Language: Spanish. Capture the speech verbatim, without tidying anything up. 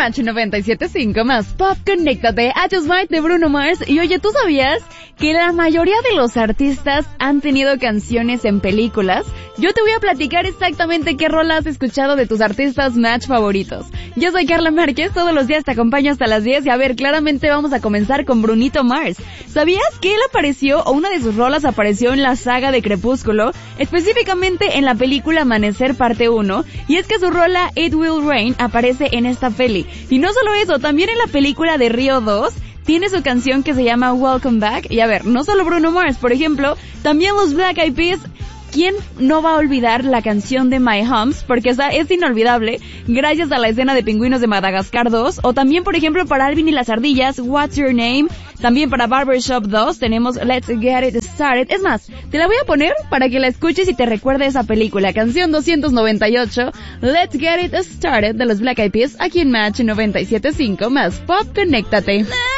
Match noventa y siete punto cinco más Pop, conéctate a Just Might de Bruno Mars. Y oye, ¿tú sabías que la mayoría de los artistas han tenido canciones en películas? Yo te voy a platicar exactamente qué rola has escuchado de tus artistas Match favoritos. Yo soy Carla Márquez, todos los días te acompaño hasta las diez y a ver, claramente vamos a comenzar con Brunito Mars. ¿Sabías que él apareció, o una de sus rolas apareció en la saga de Crepúsculo, específicamente en la película Amanecer parte uno? Y es que su rola It Will Rain aparece en esta peli. Y no solo eso, también en la película de Río dos tiene su canción que se llama Welcome Back. Y a ver, no solo Bruno Mars, por ejemplo, también los Black Eyed Peas. ¿Quién no va a olvidar la canción de My Humps? Porque esa es inolvidable, gracias a la escena de Pingüinos de Madagascar dos, o también, por ejemplo, para Alvin y las Ardillas, What's Your Name, también para Barbershop dos tenemos Let's Get It Started. Es más, te la voy a poner para que la escuches y te recuerde esa película, canción doscientos noventa y ocho, Let's Get It Started de los Black Eyed Peas, aquí en Match noventa y siete punto cinco más Pop, conéctate.